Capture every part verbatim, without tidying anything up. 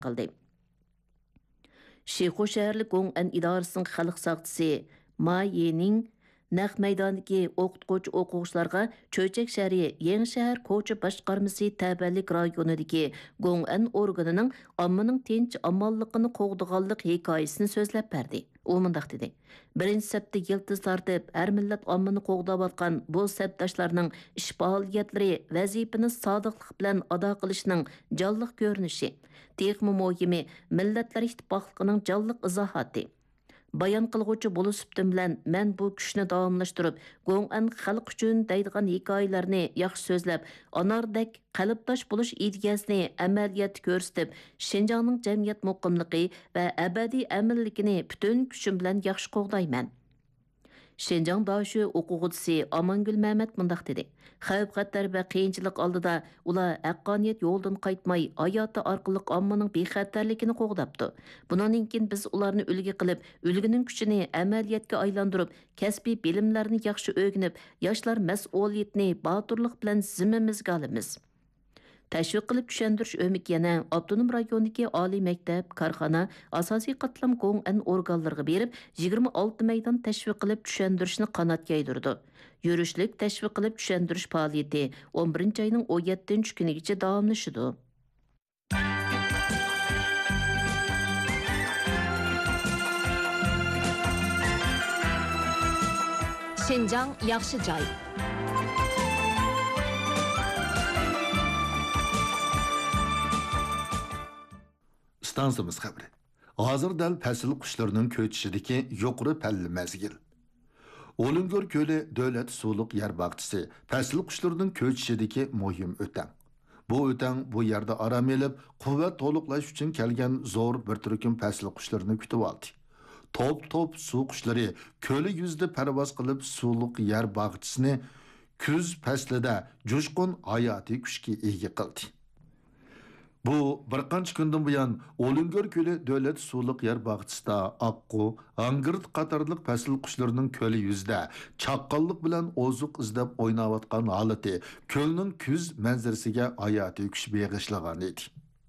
qildi. Şixu şəhərlik Gong'an idarəsinin xalq saqçısı Ma Yening naq maydondagi o'qituvchi o'quvchilarga Cho'chak shahri Yangi shahar ko'cha boshqarmasi tabilik rayonidagi Gong'an organining ommaning tinch omonligini qo'g'diganlik hikoyasini so'zlab berdi. U mundaq dedi: birinchi sapda yildiz tortib har millat ommani qo'g'dayotgan bu sabdoshlarning ish faoliyatlari vazifani sodiqlik bilan ado qilishning jonliq ko'rinishi, texmi muhimi millatlar ittifoqligining jonliq izohati. Bayan qilg'uvchi bo'lisibdim bilan men bu kuchni davomlashtirib, Gong'an xalq uchun deydigan hikoyalarni yaxshi so'zlab, anardek qalbdosh bo'lish ideyasini amaliyotda ko'rsatib, Shinjongning jamiyat muqimligi va abadiy aminligini butun kuchim bilan yaxshi qo'g'dayman. Shinjong Daşı o'quvchisi Amangul Mehmet mundaq dedi: Xavf xatar va qiyinchilik oldida ular haqqoniyat yo'ldan qaytmay, hayoti orqali ommaning bexatarligini qo'g'dabdi. Bundan keyin biz ularni ulgi qilib, ulgining kuchini amaliyotga aylantirib, kasbiy bilimlarni yaxshi o'rganib, yoshlar mas'uliyatni boturlik bilan zimmamizga olamiz. Təşviq qilib düşəndiriş ömük yana Abdunum rayonidagi oliy maktab, korxona, asosiy qatlam Gong'an organlarına berib yigirma olti maydon təşviq qilib düşəndirishni qanotga yaydirdi. Yurishlik təşviq qilib düşəndirish faoliyati o'n birinchi ayning o'n yettinchi kunigacha davomlashadi. Şinjang yaxshi joy. Stansımız xəbri. Hazır dəl fəsil quşlarının köçüşüdəki yuqarı pəlli məzgil. Olungör Kölü Dövlət Suluq Yer Bağçısı fəsil quşlarının köçüşüdəki mühim ötən. Bu ötən bu yerdə aram elib, quvvet toluqlaş üçün gəlgən zor bir türküm fəsil quşlarını kütüb aldı. Top top su quşları Kölü yüzdə pərvaz qılıb Suluq Yer Bağçısını küz fəslidə coşqun hayati күшке ega qıldı. Bu bir qancha kundan buyon Olungör Kölü Dövlət Suluq Yer Bağçısida Аққу, Аңгырт qatarlıq fəsil quşlarının kölü yüzdə çaqqallıq bilan ozuq izlab oynayotgan holati kölning kuz manzarasiga hayati kuch beg'ishlagan edi.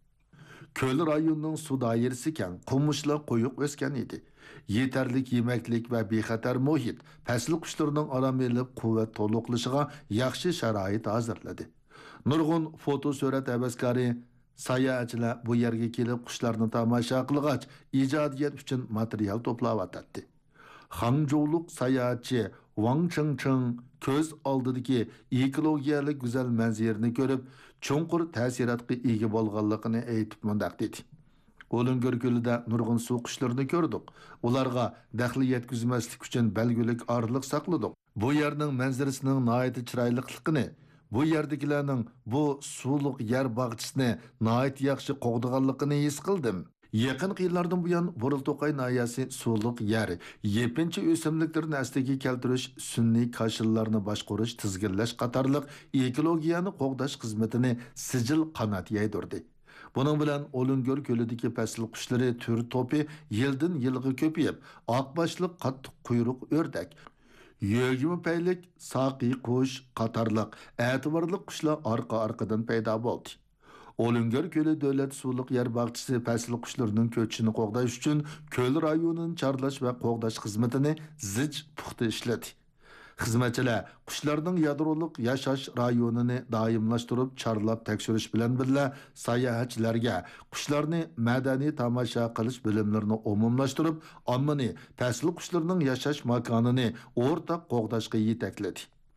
Köl rayonining su doirasi keng, qumishlar qo'yiq o'sgan edi. Yetarlik yemeklik va bexatar muhit fəsil quşlarının aram elib quvvat to'liqlashiga yaxshi sharoit hozirladi. Nurg'un foto surat havaskari sayohatchilar bu yerga kelib qushlarni tomosha qilgach, ijodiyat uchun material to'playotdi. Hangzhoulik sayohatchi Wang Chengcheng ko'z oldidagi ekologiyalik go'zal manzarani ko'rib, chunqur ta'sirotga ega bo'lganligini aytib mundaq dedi. Olungör Kölüdə nurg'un suv qushlarini ko'rdik. Ularga daxli yetkazmaslik uchun belgilik orliq saqladik. Bu yerning manzarasining nihoyat chiroyliligini, bu yerdagilarning bu suvliq yer bog'chisini nihoyat yaxshi qo'g'diganligini his qildim. Yaqin yillardan buyon Burulto'qay noyasi suvliq yer, yepinchi o'simliklarni asliga keltirish, sun'iy kashillarni boshqarish, tizginlash qatorliq ekologiyani qo'g'dash xizmatini sijil qanot yaydirdi. Bunun bilan Olungör Kölüdagi fəsil quşları tür topi yildan yilga ko'payib, oqboshliq qattiq quyruq o'rdak, yögimi paylik saqi qush qatorliq e'tiborli qushlar orqa-orqadan paydo bo'ldi. Olungör Kölü Dövlət Suluq Yer Bağçısı fəsil quşlarının köçüşünü qoğdaş üçün Köl rayonunun çarlaş və qoğdaş xizmetini zich puxta işledi. Xizmetçiler quşlarning yadroliq yashash rayonini doimlashtirib charlab tekshirish bilan birga sayohatchilarga qushlarni madaniy tomosha qilish bilimlarini umumlashtirib, ommani fasl qushlarning yashash makonini o'rtaq qo'g'dashga yetakladi.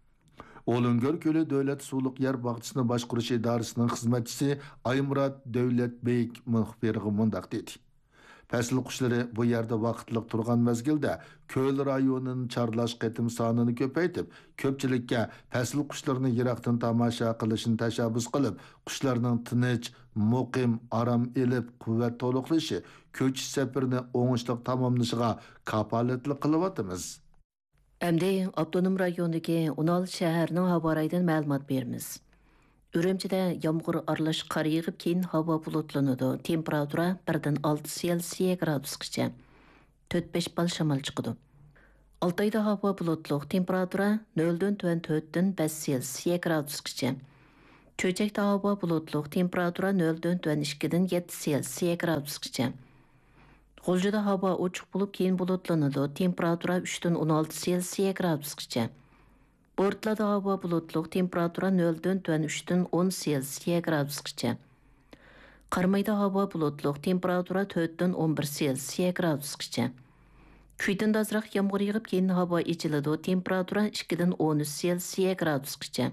Olungör Kölü Dövlət Suluq Yer Bağçısını boshqarish idorasining xizmatchisi Aymurod Davlatbek muxbirga mundaq dedi. Fəsil quşları bu yerdə vaqtliq turgan mezgildə Köl rayonunun çarlaş qətim sanını köpəytib, köpçilikə fəsil quşlarını yiraqdan tamaşa qilishini təşəbbüs qilib, quşlarının tinch, muqim, aram elib, quvvat to'liqlashi, köçüş səfirini oңushliq tamamlashiga kapolatlik qilyapmiz. Əmdi Abdunum rayonidagi Unal shaharining havo rayonidan ma'lumot beramiz. Ürümçide yağmur aralash qar yağib keyin havo bulutlanadi. Temperatura birdan olti Selsiya gradusgacha. to'rt besh bal shamol chiqadi. Altayda havo bulutliq, temperatura noldan to'rt dan besh Selsiya gradusgacha. Çöçekte hava bulutluq, temperatura noldan tön ikkidən yetti Selsiya gradusgacha. G'uljida havo ochiq bo'lib, keyin bulutlanadi, temperatura uchdan o'n olti Selsiya gradusgacha. Bortlarda havo bulutluq, temperatura noldan tön uchdan o'n Selsiya gradusgacha. Qarmayda havo bulutluq, temperatura to'rtdan o'n bir Selsiya gradusgacha. Kuydan azroq yomg'ir yog'ib, keyin havo ichiladi, temperatura ikkidan o'n uch Selsiya gradusgacha.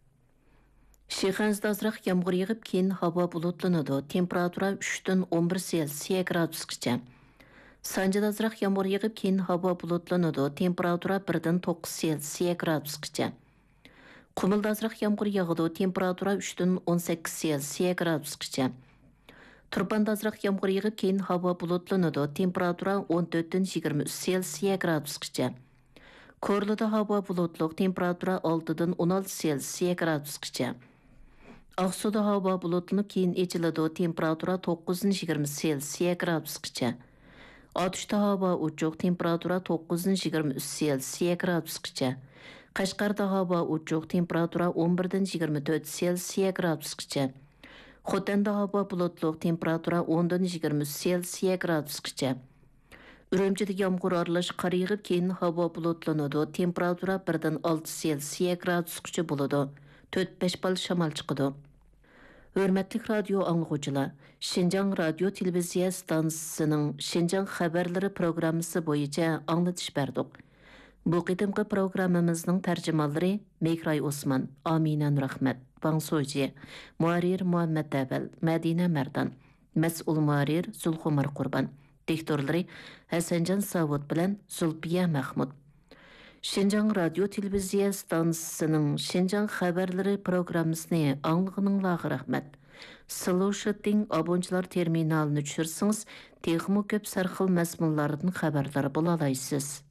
Shixansda azroq yomg'ir yog'ib, keyin havo bulutlanadi, temperatura uchdan o'n bir Selsiya gradusgacha. Sanjida azroq yomg'ir yog'ib, keyin havo bulutlanadi, temperatura birdan to'qqiz Selsiya gradusgacha. Qumilda azroq yomg'ir yog'adi, temperatura uchdan o'n sakkiz Selsiya gradusgacha. Turbanda azroq yomg'ir yog'ib, keyin havo bulutlanadi, temperatura o'n to'rtdan yigirma uch Selsiya gradusgacha. Korluda havo bulutluq, temperatura oltidan o'n olti Selsiya gradusgacha. Aqsuda havo bulutlanib, keyin ichiladi, temperatura to'qqizdan yigirma Selsiya gradusgacha. Otishda havo ochiq, temperatura to'qqizdan yigirma uch Selsiya gradusgacha. Qashqarda havo ochiq, temperatura o'n birdan yigirma to'rt Selsiya gradusgacha. Xotanda havo bulutluq, temperatura o'ndan yigirma uch Selsiya gradusgacha. Ürümchida yomg'ir aralash qor yog'ib, keyin havo bulutlanadi, temperatura birdan olti Selsiya gradusgacha bo'ladi. to'rt besh bal shamol chiqadi. Hörmətli radio anlıqçılar, Şinjan Radio Televiziya stansiyasının Şinjan xəbərləri proqramısı boyunca anlatış berdik. Bu qitimqi proqramımızın tərcümanları Mekray Osman, Amina Nurahmet, Bang Soji, Muarir Muhammed Əbəl, Mədinə Mərdan, Məsul Muarir Zulxumar Qurban, diktorları Həsəncan Savud bilən Zulpiya Mahmud. Şinjan Radio Televiziya stansiyasının Şinjan xəbərləri proqramısını anlığınızға rəhmət. Слушатың abonchilar terminalini tushirsangiz, texmo ko'p sarxil mazmunlardan xabardor bo'la olasiz.